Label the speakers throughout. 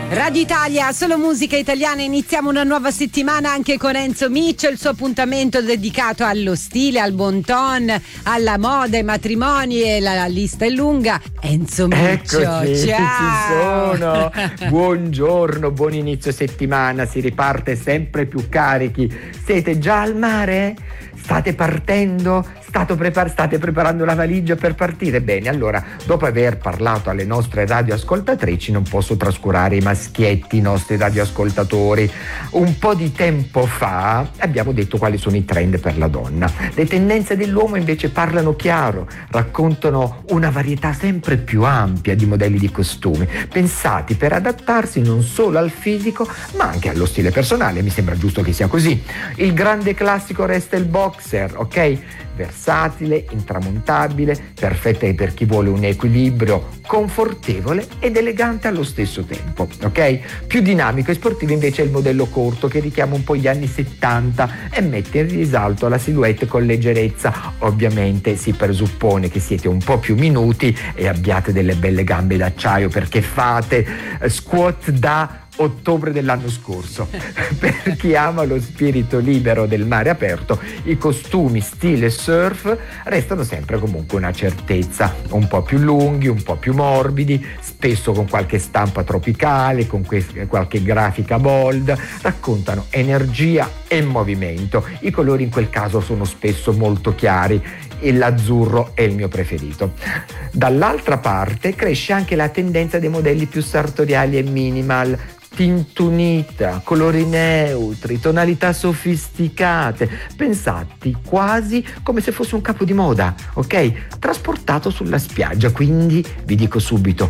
Speaker 1: Radio Italia, solo musica italiana. Iniziamo una nuova settimana anche con Enzo Miccio, il suo appuntamento dedicato allo stile, al bon ton, alla moda, ai matrimoni, e la lista è lunga. Enzo Miccio,
Speaker 2: eccoci,
Speaker 1: ciao.
Speaker 2: ci sono. Buongiorno, buon inizio settimana, si riparte sempre più carichi. Siete già al mare? State partendo? State preparando la valigia per partire? Bene, allora, dopo aver parlato alle nostre radioascoltatrici, non posso trascurare i maschietti, i nostri radioascoltatori. Un po' di tempo fa abbiamo detto quali sono i trend per la donna. Le tendenze dell'uomo invece parlano chiaro, raccontano una varietà sempre più ampia di modelli di costumi, pensati per adattarsi non solo al fisico, ma anche allo stile personale. Mi sembra giusto che sia così. Il grande classico resta il boxer, ok? Versatile, intramontabile, perfetta per chi vuole un equilibrio confortevole ed elegante allo stesso tempo, ok? Più dinamico e sportivo invece è il modello corto, che richiama un po' gli anni 70 e mette in risalto la silhouette con leggerezza. Ovviamente si presuppone che siete un po' più minuti e abbiate delle belle gambe d'acciaio, perché fate squat da ottobre dell'anno scorso. Per chi ama lo spirito libero del mare aperto, i costumi stile surf restano sempre comunque una certezza, un po' più lunghi, un po' più morbidi, spesso con qualche stampa tropicale, con qualche grafica bold, raccontano energia e movimento. I colori in quel caso sono spesso molto chiari e l'azzurro è il mio preferito. Dall'altra parte cresce anche la tendenza dei modelli più sartoriali e minimal, tintunita, colori neutri, tonalità sofisticate, pensati quasi come se fosse un capo di moda, ok? Trasportato sulla spiaggia. Quindi vi dico subito,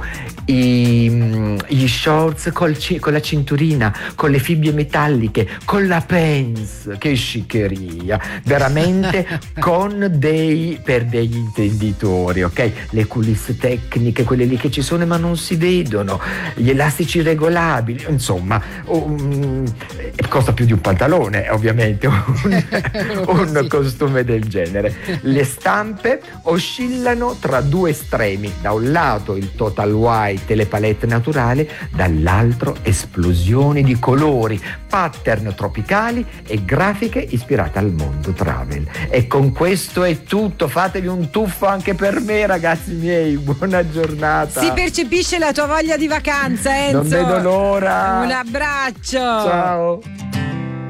Speaker 2: gli shorts con la cinturina, con le fibbie metalliche, con la pants, che sciccheria, veramente per degli intenditori, ok? Le culisse tecniche, quelle lì che ci sono ma non si vedono, gli elastici regolabili, insomma, costa più di un pantalone, ovviamente, un costume del genere. Le stampe oscillano tra due estremi: da un lato il total white e le palette naturali, dall'altro esplosioni di colori, pattern tropicali e grafiche ispirate al mondo travel. E con questo è tutto. Fatevi un tuffo anche per me, ragazzi miei. Buona giornata.
Speaker 1: Si percepisce la tua voglia di vacanza, Enzo.
Speaker 2: Non vedo l'ora.
Speaker 1: Un abbraccio.
Speaker 2: Ciao.